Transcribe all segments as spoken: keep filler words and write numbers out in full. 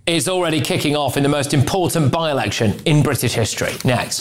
is already kicking off in the most important by-election in British history. Next.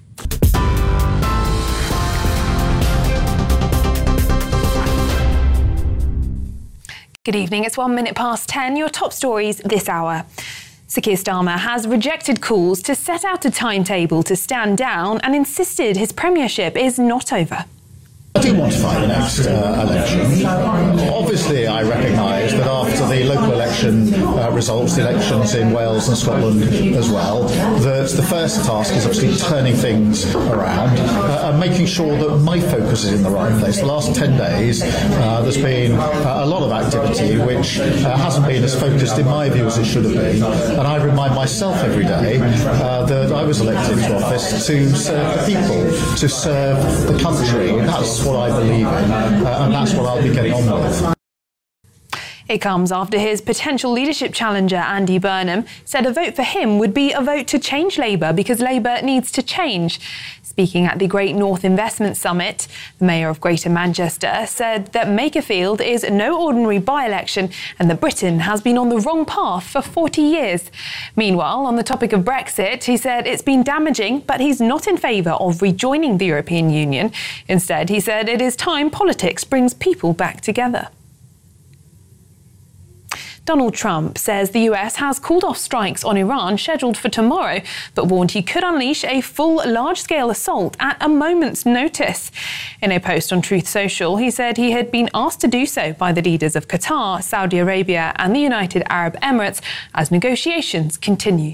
Good evening, it's one minute past ten. Your top stories this hour. Sir Keir Starmer has rejected calls to set out a timetable to stand down and insisted his premiership is not over. I do want to fight the next uh, election. Obviously, I recognise that after the local election uh, results, the elections in Wales and Scotland as well, that the first task is obviously turning things around uh, and making sure that my focus is in the right place. The last ten days, uh, there's been uh, a lot of activity which uh, hasn't been as focused, in my view, as it should have been. And I remind myself every day uh, that I was elected to office to serve the people, to serve the country. And that's what I believe in, uh, and that's what I'll be getting on with. It comes after his potential leadership challenger, Andy Burnham, said a vote for him would be a vote to change Labour because Labour needs to change. Speaking at the Great North Investment Summit, the Mayor of Greater Manchester said that Makerfield is no ordinary by-election and that Britain has been on the wrong path for forty years. Meanwhile, on the topic of Brexit, he said it's been damaging, but he's not in favour of rejoining the European Union. Instead, he said it is time politics brings people back together. Donald Trump says the U S has called off strikes on Iran scheduled for tomorrow, but warned he could unleash a full large-scale assault at a moment's notice. In a post on Truth Social, he said he had been asked to do so by the leaders of Qatar, Saudi Arabia and the United Arab Emirates as negotiations continue.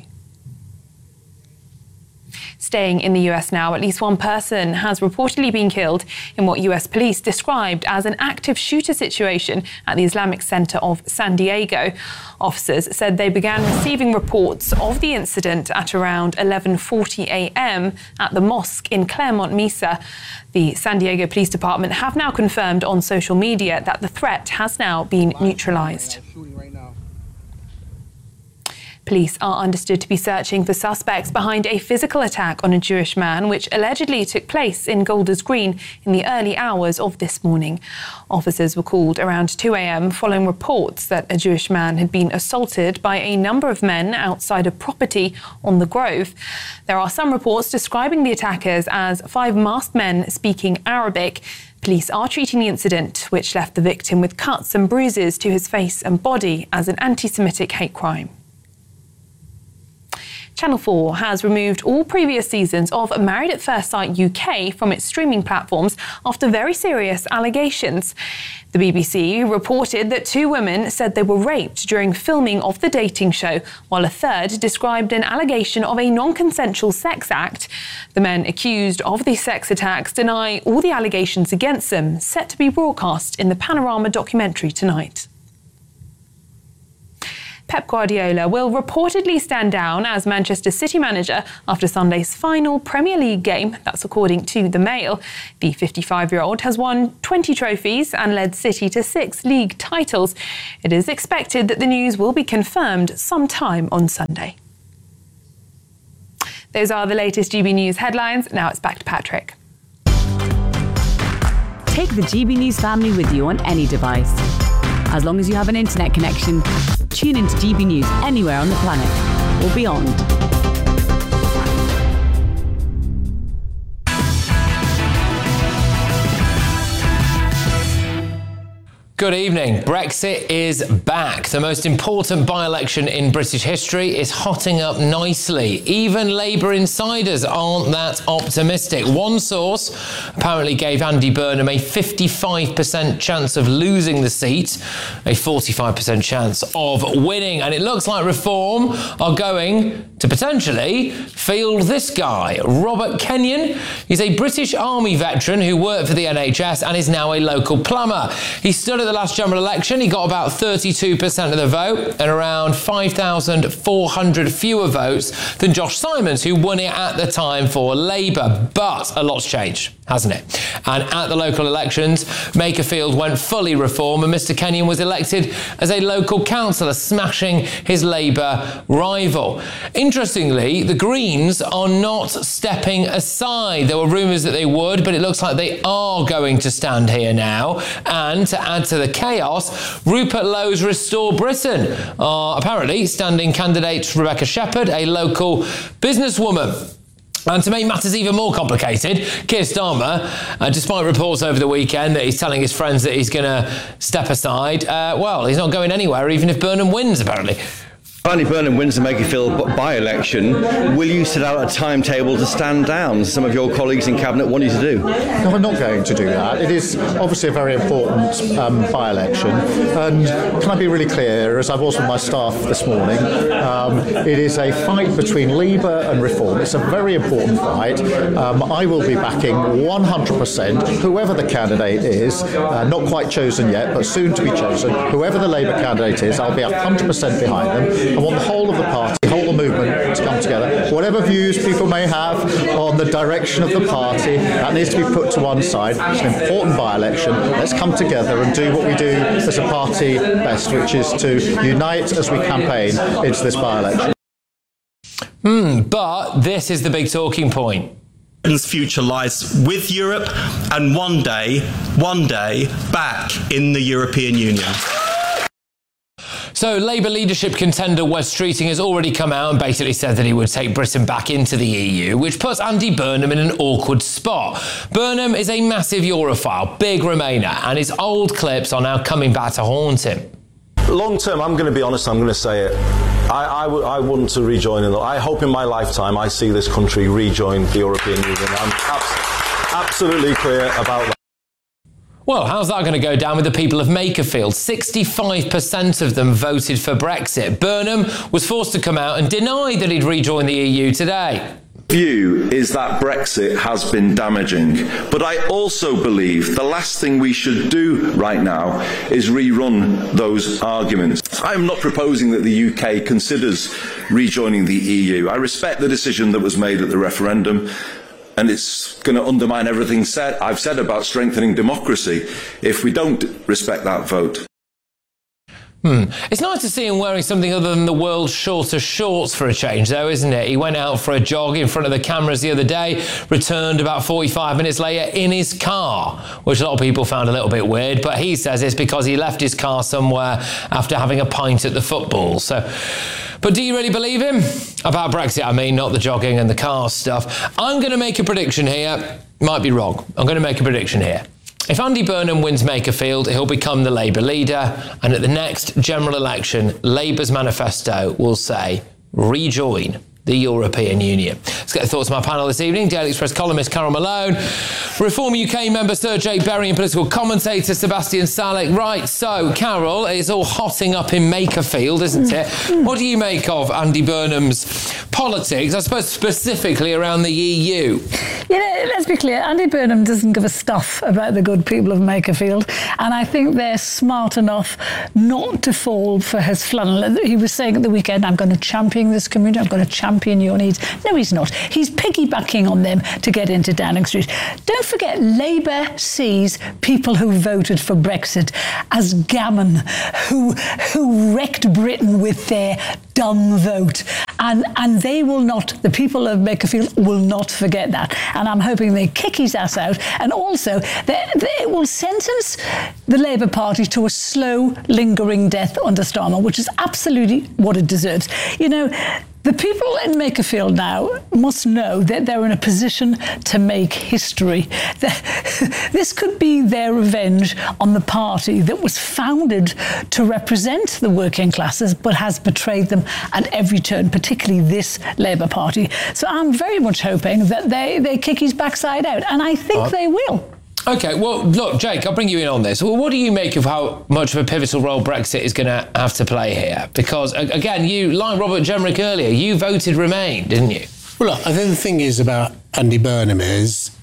Staying in the U S now, at least one person has reportedly been killed in what U S police described as an active shooter situation at the Islamic Center of San Diego. Officers said they began receiving reports of the incident at around eleven forty a.m. at the mosque in Claremont Mesa. The San Diego Police Department have now confirmed on social media that the threat has now been neutralized. Police are understood to be searching for suspects behind a physical attack on a Jewish man, which allegedly took place in Golders Green in the early hours of this morning. Officers were called around two a.m. following reports that a Jewish man had been assaulted by a number of men outside a property on the Grove. There are some reports describing the attackers as five masked men speaking Arabic. Police are treating the incident, which left the victim with cuts and bruises to his face and body, as an anti-Semitic hate crime. Channel four has removed all previous seasons of Married at First Sight U K from its streaming platforms after very serious allegations. The B B C reported that two women said they were raped during filming of the dating show, while a third described an allegation of a non-consensual sex act. The men accused of the sex attacks deny all the allegations against them, set to be broadcast in the Panorama documentary tonight. Pep Guardiola will reportedly stand down as Manchester City manager after Sunday's final Premier League game. That's according to the Mail. The fifty-five-year-old has won twenty trophies and led City to six league titles. It is expected that the news will be confirmed sometime on Sunday. Those are the latest G B News headlines. Now it's back to Patrick. Take the G B News family with you on any device. As long as you have an internet connection, tune into G B News anywhere on the planet or beyond. Good evening. Brexit is back. The most important by-election in British history is hotting up nicely. Even Labour insiders aren't that optimistic. One source apparently gave Andy Burnham a fifty-five percent chance of losing the seat, a forty-five percent chance of winning. And it looks like Reform are going to potentially field this guy, Robert Kenyon. He's a British Army veteran who worked for the N H S and is now a local plumber. He stood at the last general election. He got about thirty-two percent of the vote and around five thousand four hundred fewer votes than Josh Simons, who won it at the time for Labour. But a lot's changed, hasn't it? And at the local elections, Makerfield went fully reform, and Mister Kenyon was elected as a local councillor, smashing his Labour rival. Interestingly, the Greens are not stepping aside. There were rumours that they would, but it looks like they are going to stand here now. And to add to the chaos, Rupert Lowe's Restore Britain are apparently standing candidate Rebecca Shepherd, a local businesswoman. And to make matters even more complicated, Keir Starmer, uh, despite reports over the weekend that he's telling his friends that he's going to step aside, uh, well, he's not going anywhere, even if Burnham wins, apparently. Andy Burnham wins the Makerfield by-election. Will you set out a timetable to stand down? Some of your colleagues in Cabinet want you to do. No, I'm not going to do that. It is obviously a very important um, by-election. And can I be really clear, as I was with my staff this morning, um, it is a fight between Labour and Reform. It's a very important fight. Um, I will be backing one hundred percent whoever the candidate is, uh, not quite chosen yet, but soon to be chosen. Whoever the Labour candidate is, I'll be one hundred percent behind them. I want the whole of the party, the whole of the movement to come together. Whatever views people may have on the direction of the party, that needs to be put to one side. It's an important by-election. Let's come together and do what we do as a party best, which is to unite as we campaign into this by-election. Hmm, but this is the big talking point. Britain's future lies with Europe and one day, one day, back in the European Union. So Labour leadership contender Wes Streeting has already come out and basically said that he would take Britain back into the E U, which puts Andy Burnham in an awkward spot. Burnham is a massive Europhile, big Remainer, and his old clips are now coming back to haunt him. Long term, I'm going to be honest, I'm going to say it. I, I, w- I want to rejoin. In the, I hope in my lifetime I see this country rejoin the European Union. I'm abs- absolutely clear about that. Well, how's that going to go down with the people of Makerfield? sixty-five percent of them voted for Brexit. Burnham was forced to come out and deny that he'd rejoin the E U today. View is that Brexit has been damaging, but I also believe the last thing we should do right now is rerun those arguments. I am not proposing that the U K considers rejoining the E U. I respect the decision that was made at the referendum, and it's going to undermine everything said, I've said about strengthening democracy if we don't respect that vote. Hmm. It's nice to see him wearing something other than the world's shortest shorts for a change, though, isn't it? He went out for a jog in front of the cameras the other day, returned about forty-five minutes later in his car, which a lot of people found a little bit weird, but he says it's because he left his car somewhere after having a pint at the football. So, but do you really believe him? About Brexit, I mean, not the jogging and the car stuff. I'm going to make a prediction here. Might be wrong. I'm going to make a prediction here. If Andy Burnham wins Makerfield, he'll become the Labour leader, and at the next general election, Labour's manifesto will say, rejoin the European Union. Let's get the thoughts of my panel this evening. Daily Express columnist Carol Malone, Reform U K member Sir Jay Berry, and political commentator Sebastian Salek. Right, so, Carol, it's all hotting up in Makerfield, isn't it? What do you make of Andy Burnham's politics, I suppose specifically around the E U? You know, let's be clear, Andy Burnham doesn't give a stuff about the good people of Makerfield, and I think they're smart enough not to fall for his flannel. He was saying at the weekend, I'm going to champion this community, I'm going to champion your needs. No, he's not. He's piggybacking on them to get into Downing Street. Don't forget, Labour sees people who voted for Brexit as gammon, who who wrecked Britain with their dumb vote. And and they will not, the people of Makerfield will not forget that. And I'm hoping they kick his ass out. And also, they, they will sentence the Labour Party to a slow, lingering death under Starmer, which is absolutely what it deserves. You know, the people in Makerfield now must know that they're in a position to make history. This could be their revenge on the party that was founded to represent the working classes but has betrayed them at every turn, particularly this Labour Party. So I'm very much hoping that they, they kick his backside out, and I think uh, they will. OK, well, look, Jake, I'll bring you in on this. Well, what do you make of how much of a pivotal role Brexit is going to have to play here? Because, again, you, like Robert Jenrick earlier, you voted Remain, didn't you? Well, look, I think the thing is about Andy Burnham is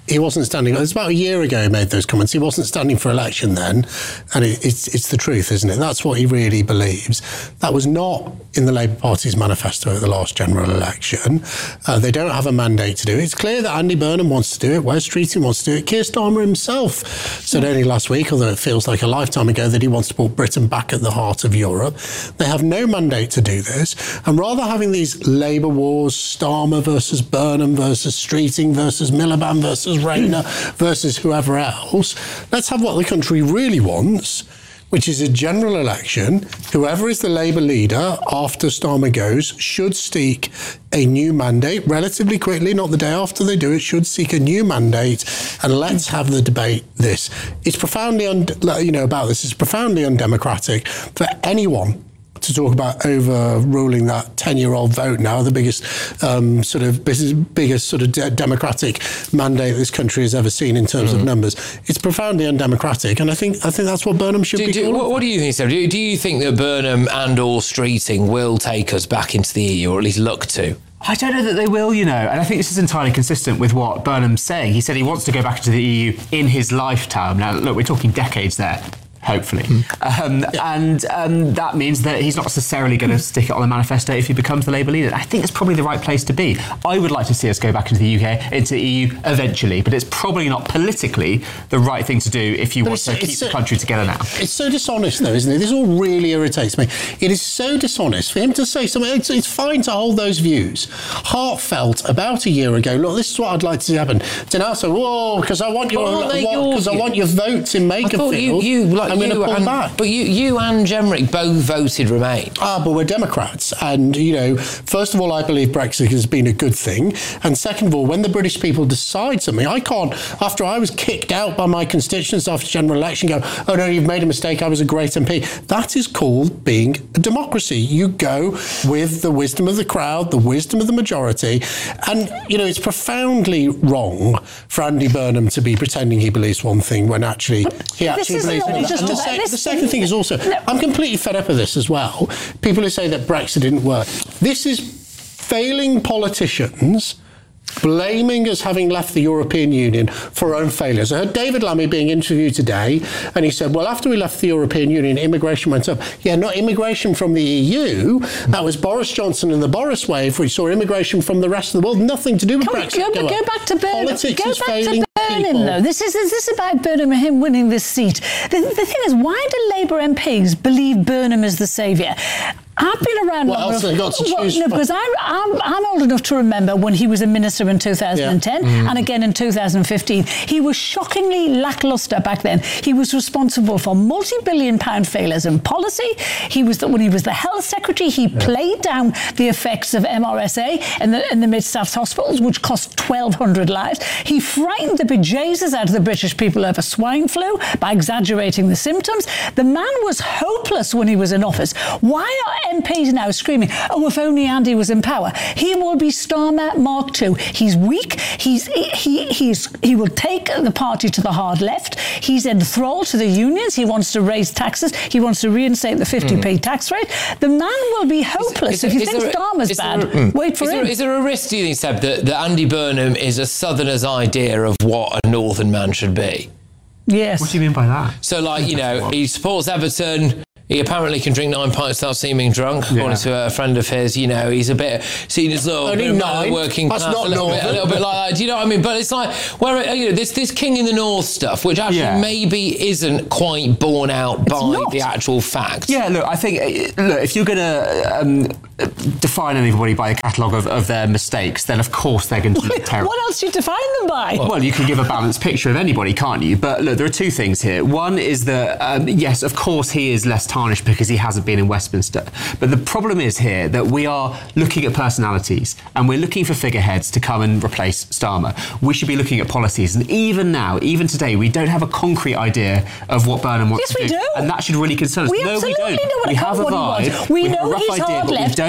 he wasn't standing. It was about a year ago he made those comments. He wasn't standing for election then, and it, it's it's the truth, isn't it? That's what he really believes. That was not in the Labour Party's manifesto at the last general election. Uh, they don't have a mandate to do it. It's clear that Andy Burnham wants to do it. Wes Streeting wants to do it. Keir Starmer himself said only last week, although it feels like a lifetime ago, that he wants to put Britain back at the heart of Europe. They have no mandate to do this, and rather having these Labour wars, Starmer versus Burnham versus Streeting versus Miliband versus Rayner versus whoever else, let's have what the country really wants, which is a general election. Whoever is the Labour leader after Starmer goes should seek a new mandate relatively quickly, not the day after they do it, should seek a new mandate, and let's have the debate this. It's profoundly, un- you know, about this, it's profoundly undemocratic for anyone to talk about overruling that ten-year-old vote now, the biggest um, sort of biggest sort of de- democratic mandate this country has ever seen in terms mm. of numbers. It's profoundly undemocratic, and I think I think that's what Burnham should do, be. Do, what, what do you think, Sam? Do, do you think that Burnham and or Streeting will take us back into the E U, or at least look to? I don't know that they will, you know, and I think this is entirely consistent with what Burnham's saying. He said he wants to go back into the E U in his lifetime. Now, look, we're talking decades there. Hopefully. Mm. Um, yeah. And um, that means that he's not necessarily going to stick it on the manifesto if he becomes the Labour leader. I think it's probably the right place to be. I would like to see us go back into the U K, into the E U eventually, but it's probably not politically the right thing to do if you but want to keep so, the country together now. It's so dishonest, though, isn't it? This all really irritates me. It is so dishonest for him to say something. It's, it's fine to hold those views. Heartfelt, about a year ago, look, this is what I'd like to see happen. To now say, whoa, because I want your, because I want your votes in Makerfield. You, you, like, I'm going to pull and, back. But you, you and Jenrick both voted Remain. Ah, but we're Democrats. And, you know, first of all, I believe Brexit has been a good thing. And second of all, when the British people decide something, I can't, after I was kicked out by my constituents after general election, go, oh, no, you've made a mistake, I was a great M P. That is called being a democracy. You go with the wisdom of the crowd, the wisdom of the majority. And, you know, it's profoundly wrong for Andy Burnham to be pretending he believes one thing when actually he actually believes another. The second thing is also, no. I'm completely fed up of this as well. People who say that Brexit didn't work. This is failing politicians blaming us having left the European Union for our own failures. I heard David Lammy being interviewed today, and he said, well, after we left the European Union, immigration went up. Yeah, not immigration from the E U. That was Boris Johnson and the Boris wave, which saw immigration from the rest of the world. Nothing to do with Come Brexit. Go, go, go back to Burnham. Politics go is back failing to Burnham, people. though. This is, is this about Burnham and him winning this seat? The, the thing is, why do Labour M Ps believe Burnham is the saviour? I've been around what long else enough. They got to well, choose no, because I'm, I'm, I'm old enough to remember when he was a minister in two thousand ten yeah. mm. and again in two thousand fifteen. He was shockingly lacklustre back then. He was responsible for multi-billion pound failures in policy. He was the, when he was the health secretary, he yeah. played down the effects of M R S A in the, in the Mid-South hospitals, which cost twelve hundred lives. He frightened the bejesus out of the British people over swine flu by exaggerating the symptoms. The man was hopeless when he was in office. Why are M Ps now screaming, oh, if only Andy was in power? He will be Starmer Mark two. He's weak. He's he he's he will take the party to the hard left. He's enthralled to the unions. He wants to raise taxes. He wants to reinstate the fifty p mm. tax rate. The man will be hopeless. Is, is, if you think there, Starmer's bad, there, mm. wait for is him. There, is there a risk, do you think, Seb, that, that Andy Burnham is a southerner's idea of what a northern man should be? Yes. What do you mean by that? So, like, you know, he supports Everton. He apparently can drink nine pints without seeming drunk, yeah. according to a friend of his. You know, he's a bit seen as a little bit of working class, a little bit, a little bit like that. Do you know what I mean? But it's like, where you know, this this King in the North stuff, which actually yeah. maybe isn't quite borne out it's by not. the actual facts. Yeah, look, I think look, if you're going to um, define anybody by a catalogue of, of their mistakes, then of course they're going to be terrible. What else do you define them by? Well, well, you can give a balanced picture of anybody, can't you? But look, there are two things here. One is that um, yes, of course, he is less tarnished because he hasn't been in Westminster. But the problem is here that we are looking at personalities and we're looking for figureheads to come and replace Starmer. We should be looking at policies. And even now, even today, we don't have a concrete idea of what Burnham wants yes, to do. do. And that should really concern us. We no, absolutely we don't. know what we have a vibe. We, we know have a rough he's idea, hard but left. we don't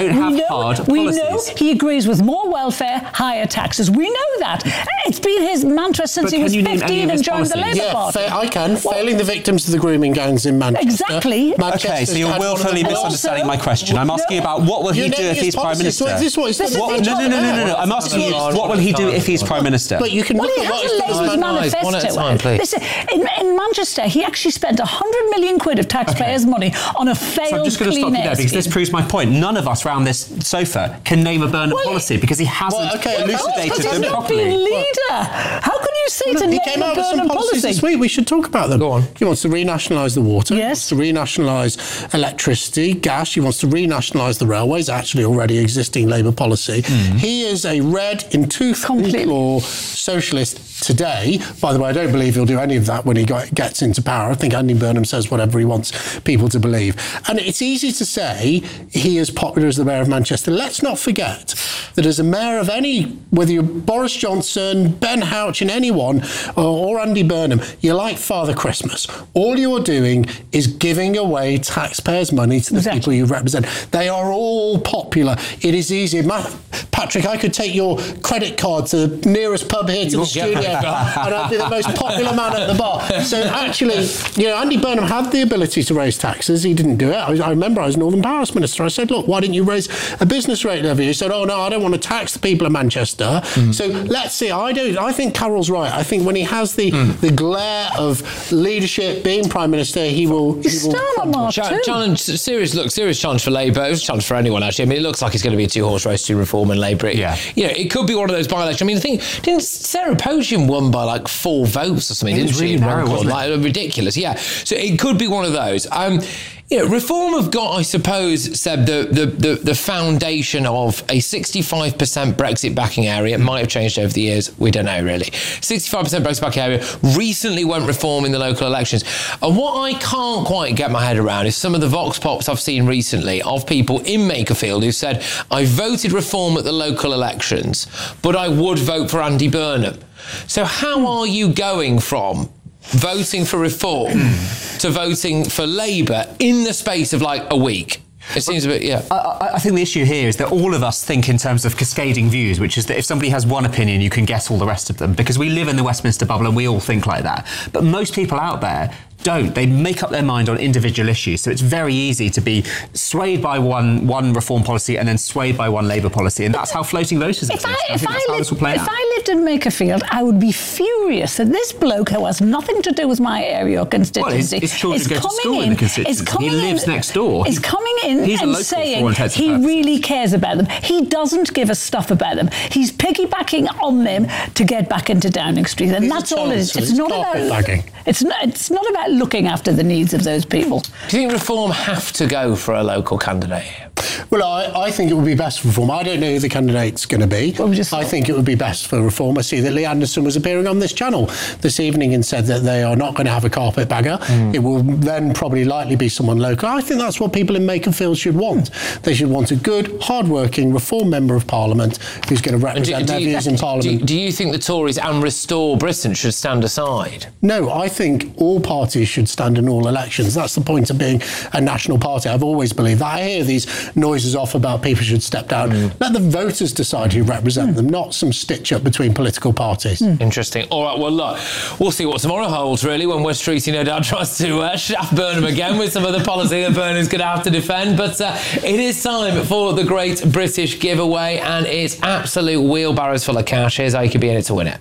don't have we know, hard we policies. know he agrees with more welfare, higher taxes. We know that. It's been his mantra since But he can was you name any fifteen of and his joined the policies? Labour Yeah, Party. fa- I can. Failing the victims of the grooming gangs in Manchester. Exactly. Okay, so you're willfully misunderstanding my question. I'm asking No. about what will he Your do if name he's is Prime policies. Minister? So is this what he's This is done? the No, no, no, no, no, no. I'm asking you, what will he do if he's Prime Minister? But you can Well, look he at what has he's a done. Labour's Guys, manifesto. one at a time, please. Listen, in, in Manchester, he actually spent one hundred million quid of taxpayers' money on a failed So I'm just going to stop clean you air there because this scheme. proves my point. None of us around this sofa can name a Burnham Well, policy because he hasn't well, okay, elucidated Because them he's not properly. been leader. How can you say to He name came a out with some Burnham policies policy? this week. We should talk about them. Go on. He wants to renationalise the water. Yes. He wants to renationalise electricity, gas. He wants to renationalise the railways, actually already existing Labour policy. Mm. He is a red in tooth and claw socialist today. By the way, I don't believe he'll do any of that when he got, gets into power. I think Andy Burnham says whatever he wants people to believe. And it's easy to say he is popular as the Mayor of Manchester. Let's not forget that as a mayor of any, whether you're Boris Johnson, Ben Houchen, anyone, or, or Andy Burnham, you're like Father Christmas. All you're doing is giving away taxpayers' money to the Exactly. people you represent. They are all popular. It is easy. Ma- Patrick, I could take your credit card to the nearest pub here to the studio and I'd be the most popular man at the bar. So actually, you know, Andy Burnham had the ability to raise taxes. He didn't do it. I, I remember I was Northern Powers Minister. I said, look, why didn't you raise a business rate levy? He said, oh, no, I don't want to tax the people of Manchester. Mm. So let's see. I do. I think Carol's right. I think when he has the, mm. the glare of leadership, being Prime Minister, he will... He will Ch- challenge, serious, look, serious challenge for Labour. It's a challenge for anyone, actually. I mean, it looks like it's going to be a two-horse race to Reform and Labour. It, Yeah. You know, it could be one of those by-elections. I mean, the thing, didn't Sarah Potion won by like four votes or something, It didn't was she? really in narrow, one wasn't court? Like, ridiculous, yeah. So it could be one of those. Um, you know, Reform have got, I suppose, Seb, the, the, the, the foundation of a sixty-five percent Brexit backing area. It might have changed over the years. We don't know, really. sixty-five percent Brexit backing area. Recently went Reform in the local elections. And what I can't quite get my head around is some of the vox pops I've seen recently of people in Makerfield who said, I voted Reform at the local elections, but I would vote for Andy Burnham. So how are you going from voting for Reform to voting for Labour in the space of like a week? It seems a bit, yeah. I, I think the issue here is that all of us think in terms of cascading views, which is that if somebody has one opinion, you can guess all the rest of them, because we live in the Westminster bubble and we all think like that. But most people out there don't. They make up their mind on individual issues. So it's very easy to be swayed by one one Reform policy and then swayed by one Labour policy. And that's how floating voters If exist. I, I if, think I that's how lived, this will play if out. I lived in Makerfield, I would be furious that this bloke who has nothing to do with my area or constituency Well, his, his children is go to coming school in, in, the constituency. is coming He lives in, next door. Is He- coming in he's a and local for all saying intents and he purposes. really cares about them. He doesn't give a stuff about them. He's piggybacking on them to get back into Downing Street, and He's a that's all it is. chancellor. It's He's not about carpetbagging. it's not it's not about looking after the needs of those people. Do you think Reform have to go for a local candidate? Well, I, I think it would be best for Reform. I don't know who the candidate's going to be. Well, we just- I think it would be best for Reform. I see that Lee Anderson was appearing on this channel this evening and said that they are not going to have a carpetbagger. Mm. It will then probably likely be someone local. I think that's what people in Makerfield should want. They should want a good, hard-working Reform Member of Parliament who's going to represent their views in Parliament. Do, do you think the Tories and Restore Britain should stand aside? No, I think all parties should stand in all elections. That's the point of being a national party. I've always believed that. I hear these noises off about people should step down. Mm. Let the voters decide who represent mm. them, not some stitch-up between political parties. Mm. Interesting. All right, well, look, we'll see what tomorrow holds, really, when Wes Streeting no doubt tries to uh, shaft Burnham again with some of the policy that Burnham's going to have to defend. But uh, it is time for the Great British Giveaway, and it's absolute wheelbarrows full of cash. Here's how you could be in it to win it.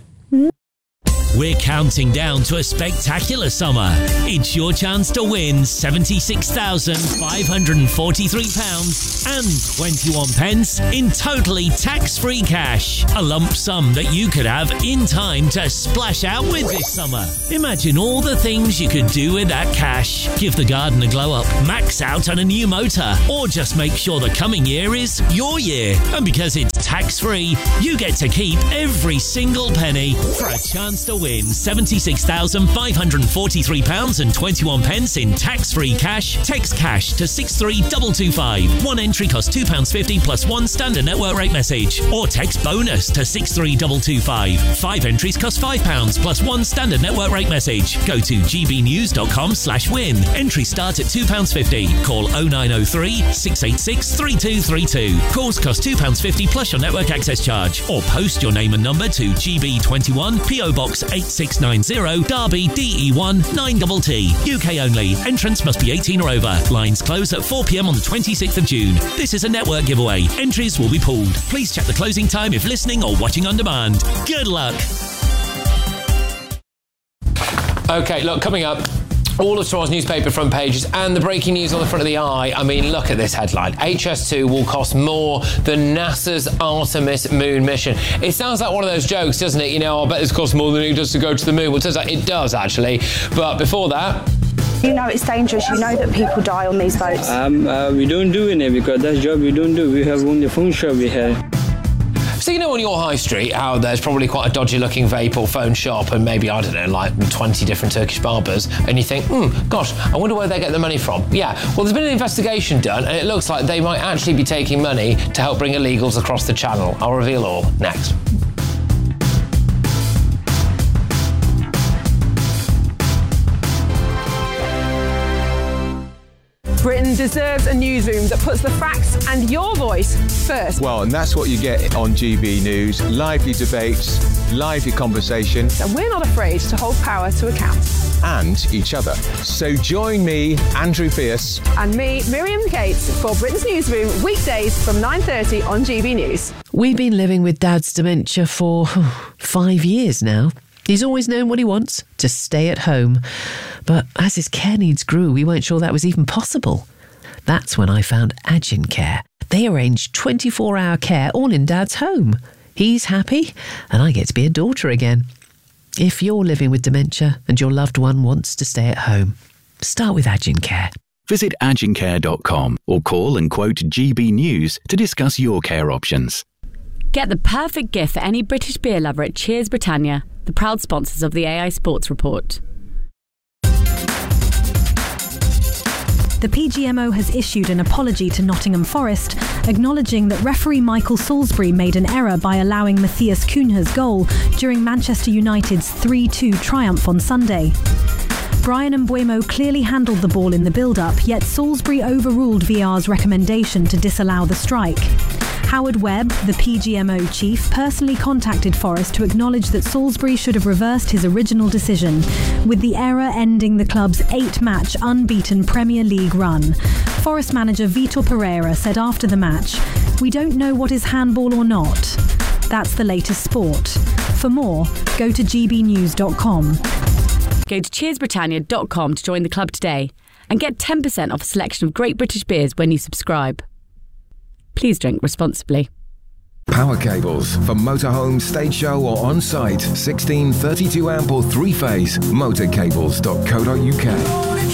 We're counting down to a spectacular summer. It's your chance to win seventy-six thousand five hundred forty-three pounds and twenty-one pence in totally tax-free cash. A lump sum that you could have in time to splash out with this summer. Imagine all the things you could do with that cash. Give the garden a glow up, max out on a new motor, or just make sure the coming year is your year. And because it's tax-free, you get to keep every single penny for a chance to win win seventy-six thousand five hundred forty-three pounds and twenty-one pence in tax-free cash. Text cash to six three two two five. One entry costs two pounds fifty plus one standard network rate message. Or text bonus to six three two two five. Five entries cost five pounds plus one standard network rate message. Go to gbnews.com slash win. Entries start at two pounds fifty. Call oh nine oh three, six eight six, three two three two. Calls cost two pounds fifty plus your network access charge. Or post your name and number to G B twenty-one, P O Box eight six nine zero, Derby, D E one nine T T. U K only. Entrance must be eighteen or over. Lines close at four p.m. on the twenty-sixth of June. This is a network giveaway. Entries will be pulled. Please check the closing time if listening or watching on demand. Good luck. OK, look, coming up, all of tomorrow's newspaper front pages and the breaking news on the front of the eye. I mean, look at this headline. H S two will cost more than NASA's Artemis moon mission. It sounds like one of those jokes, doesn't it? You know, I bet this costs more than it does to go to the moon. Well, it turns out it does, actually. But before that... You know it's dangerous. You know that people die on these boats. Um, uh, we don't do it because that's job we don't do. We have only phone shop we have. So you know on your high street how there's probably quite a dodgy looking vape or phone shop and maybe, I don't know, like twenty different Turkish barbers, and you think, hmm, gosh, I wonder where they get the money from. Yeah, well, there's been an investigation done and it looks like they might actually be taking money to help bring illegals across the channel. I'll reveal all next. Britain deserves a newsroom that puts the facts and your voice first. Well, and that's what you get on G B News. Lively debates, lively conversation. And we're not afraid to hold power to account. And each other. So join me, Andrew Pierce. And me, Miriam Cates, for Britain's Newsroom, weekdays from nine thirty on G B News. We've been living with Dad's dementia for oh, five years now. He's always known what he wants, to stay at home. But as his care needs grew, we weren't sure that was even possible. That's when I found Agin Care. They arrange twenty-four hour care all in Dad's home. He's happy, and I get to be a daughter again. If you're living with dementia and your loved one wants to stay at home, start with Agin Care. Visit agin care dot com or call and quote G B News to discuss your care options. Get the perfect gift for any British beer lover at Cheers Britannia, the proud sponsors of the A I Sports Report. The P G M O has issued an apology to Nottingham Forest, acknowledging that referee Michael Salisbury made an error by allowing Matthias Cunha's goal during Manchester United's three two triumph on Sunday. Brian Mbeumo clearly handled the ball in the build-up, yet Salisbury overruled V R's recommendation to disallow the strike. Howard Webb, the P G M O chief, personally contacted Forest to acknowledge that Salisbury should have reversed his original decision, with the error ending the club's eight-match unbeaten Premier League run. Forest manager Vitor Pereira said after the match, "We don't know what is handball or not. That's the latest sport. For more, go to g b news dot com. Go to cheers britannia dot com to join the club today and get ten percent off a selection of great British beers when you subscribe. Please drink responsibly. Power cables for motorhome, stage show or on-site. sixteen, thirty-two amp or three-phase. motorcables dot co dot uk.